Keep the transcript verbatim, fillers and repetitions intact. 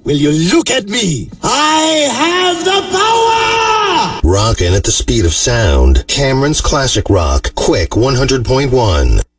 Will you look at me? I have the power! Rockin' at the speed of sound. Cameron's Classic Rock, Quick one hundred point one.